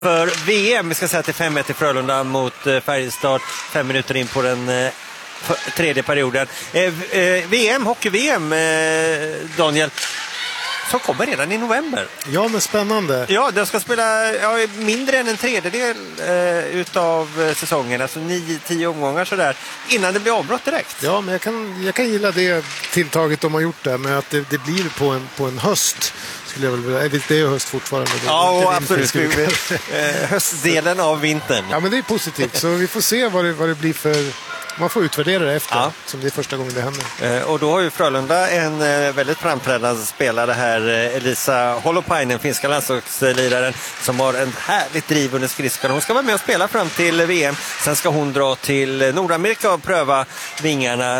för VM. Vi ska säga att det är 5-1 i Frölunda mot Färjestad 5 minuter in på den tredje perioden. VM, hockey-VM, Daniel, som kommer redan i november. Ja, men spännande. Ja, den ska spela mindre än en tredjedel utav säsongen, alltså 9-10 omgångar sådär, innan det blir avbrott direkt. Ja, men jag kan gilla det tilltaget de har gjort där, med att det blir på en höst. Skulle jag väl, det är höst fortfarande. Ja, och absolut. Höstdelen av vintern. Ja, men det är positivt. Så vi får se vad det blir för... Man får utvärdera det efter, som det är första gången det händer. Och då har ju Frölunda en väldigt framträdande spelare här, Elisa Holopainen, finska landslagsliraren, som har en härligt driv under skridskorna. Hon ska vara med och spela fram till VM. Sen ska hon dra till Nordamerika och pröva vingarna.